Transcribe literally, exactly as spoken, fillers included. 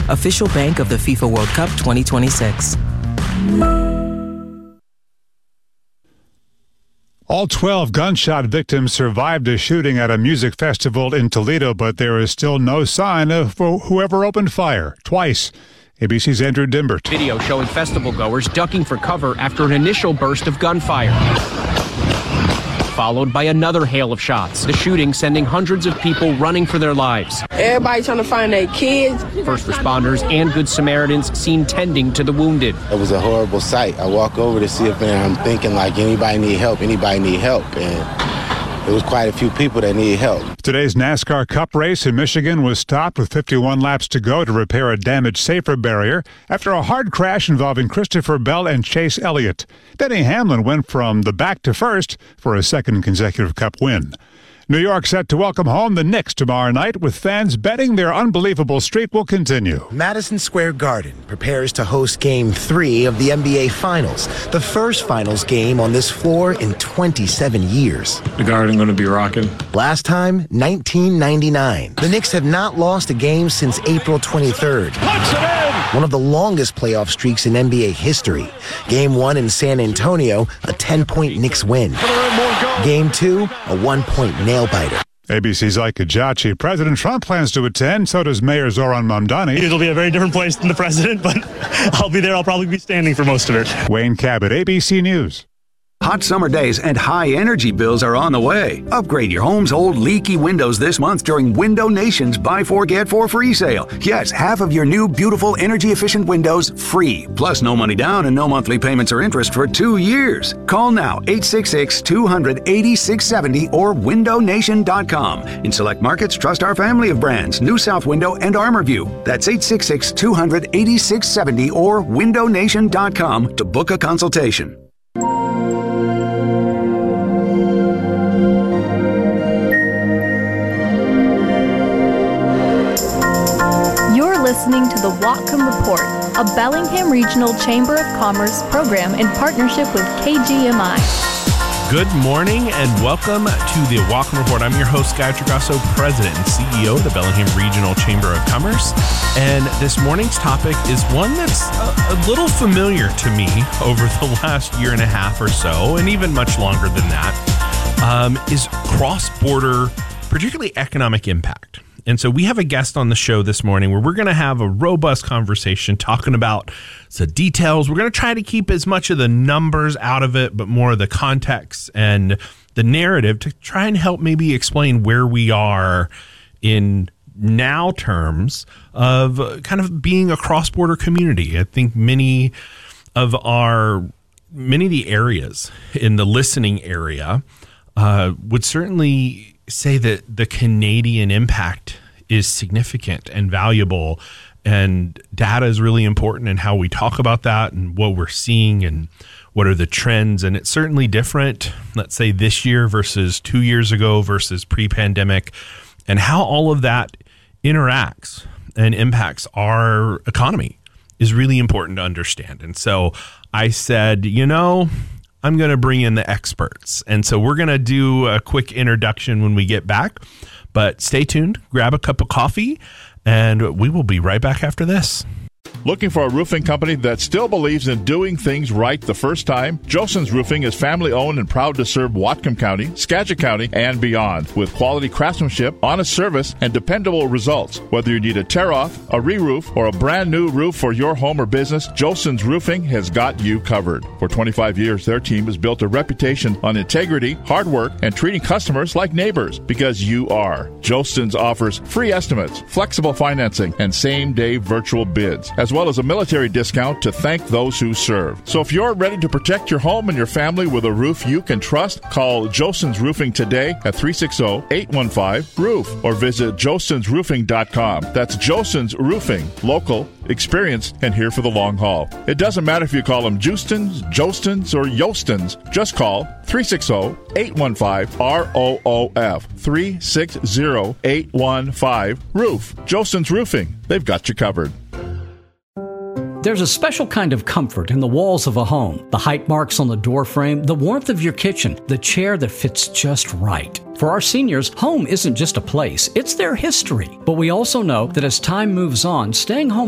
official bank of the FIFA World Cup twenty twenty-six. All twelve gunshot victims survived a shooting at a music festival in Toledo, but there is still no sign of whoever opened fire twice. A B C's Andrew Dimbert. Video showing festival goers ducking for cover after an initial burst of gunfire, followed by another hail of shots. The shooting sending hundreds of people running for their lives. Everybody trying to find their kids. First responders and Good Samaritans seen tending to the wounded. It was a horrible sight. I walk over to see if I'm thinking like anybody need help, anybody need help. And there was quite a few people that need help. Today's NASCAR Cup race in Michigan was stopped with fifty-one laps to go to repair a damaged safer barrier after a hard crash involving Christopher Bell and Chase Elliott. Denny Hamlin went from the back to first for a second consecutive Cup win. New York set to welcome home the Knicks tomorrow night, with fans betting their unbelievable streak will continue. Madison Square Garden prepares to host Game three of the N B A Finals, the first Finals game on this floor in twenty-seven years. The Garden going to be rocking. Last time, nineteen ninety-nine. The Knicks have not lost a game since April twenty-third. Puts it in! One of the longest playoff streaks in N B A history. Game one in San Antonio, a ten-point Knicks win. Game two, a one-point nail-biter. A B C's Ike Ejachi. President Trump plans to attend, so does Mayor Zoran Mamdani. It'll be a very different place than the president, but I'll be there. I'll probably be standing for most of it. Wayne Cabot, A B C News. Hot summer days and high energy bills are on the way. Upgrade your home's old leaky windows this month during Window Nation's Buy Four Get Four free sale. Yes, half of your new beautiful energy efficient windows free. Plus no money down and no monthly payments or interest for two years. Call now eight six six, two hundred, eighty-six seventy or window nation dot com. In select markets, trust our family of brands, New South Window and Armorview. That's eight six six, two hundred, eighty-six seventy or window nation dot com to book a consultation. Listening to the Whatcom Report, a Bellingham Regional Chamber of Commerce program in partnership with K G M I. Good morning and welcome to the Whatcom Report. I'm your host, Guy Tricasso, President and C E O of the Bellingham Regional Chamber of Commerce. And this morning's topic is one that's a, a little familiar to me over the last year and a half or so, and even much longer than that, um, is cross-border, particularly economic impact. And so we have a guest on the show this morning where we're going to have a robust conversation talking about the details. We're going to try to keep as much of the numbers out of it, but more of the context and the narrative to try and help maybe explain where we are in now terms of kind of being a cross-border community. I think many of our, many of the areas in the listening area uh, would certainly say that the Canadian impact is significant and valuable, and data is really important in how we talk about that and what we're seeing and what are the trends. And it's certainly different, let's say this year versus two years ago versus pre-pandemic, and how all of that interacts and impacts our economy is really important to understand. And so I said, you know, I'm going to bring in the experts. And so we're going to do a quick introduction when we get back. But stay tuned, grab a cup of coffee, and we will be right back after this. Looking for a roofing company that still believes in doing things right the first time? Joson's Roofing is family-owned and proud to serve Whatcom County, Skagit County, and beyond with quality craftsmanship, honest service, and dependable results. Whether you need a tear-off, a re-roof, or a brand-new roof for your home or business, Joson's Roofing has got you covered. For twenty-five years, their team has built a reputation on integrity, hard work, and treating customers like neighbors, because you are. Joson's offers free estimates, flexible financing, and same-day virtual bids, as well as a military discount to thank those who serve. So if you're ready to protect your home and your family with a roof you can trust, call Joson's Roofing today at three six zero, eight one five, roof or visit josons roofing dot com. That's Joson's Roofing, local, experienced, and here for the long haul. It doesn't matter if you call them Justins, Jostins, or Yostins. Just call three six zero, eight one five, R O O F, three six zero, eight one five, roof. Joson's Roofing. They've got you covered. There's a special kind of comfort in the walls of a home. The height marks on the door frame, the warmth of your kitchen, the chair that fits just right. For our seniors, home isn't just a place, it's their history. But we also know that as time moves on, staying home